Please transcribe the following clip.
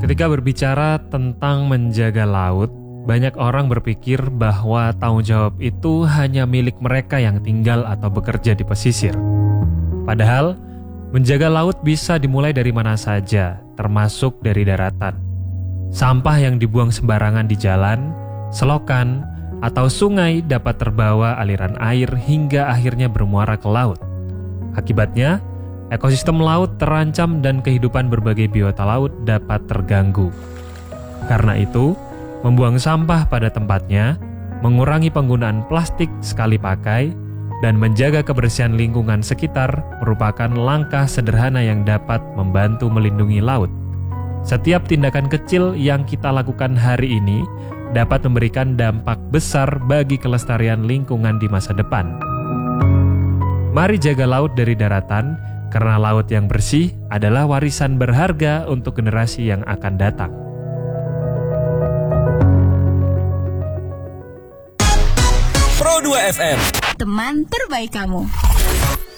Ketika berbicara tentang menjaga laut, banyak orang berpikir bahwa tanggung jawab itu hanya milik mereka yang tinggal atau bekerja di pesisir. Padahal, menjaga laut bisa dimulai dari mana saja, termasuk dari daratan. Sampah yang dibuang sembarangan di jalan, selokan, atau sungai dapat terbawa aliran air hingga akhirnya bermuara ke laut. Akibatnya, ekosistem laut terancam dan kehidupan berbagai biota laut dapat terganggu. Karena itu, membuang sampah pada tempatnya, mengurangi penggunaan plastik sekali pakai, dan menjaga kebersihan lingkungan sekitar merupakan langkah sederhana yang dapat membantu melindungi laut. Setiap tindakan kecil yang kita lakukan hari ini dapat memberikan dampak besar bagi kelestarian lingkungan di masa depan. Mari jaga laut dari daratan, karena laut yang bersih adalah warisan berharga untuk generasi yang akan datang. Pro 2 FM, teman terbaik kamu.